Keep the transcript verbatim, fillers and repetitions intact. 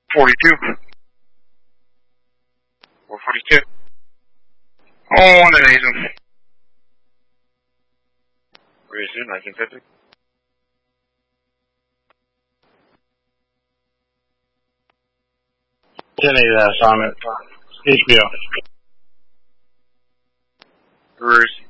forty-two. four forty-two. Oh, on the nasal. Where is it? nineteen fifty. ten eight assignment. H B O. Where is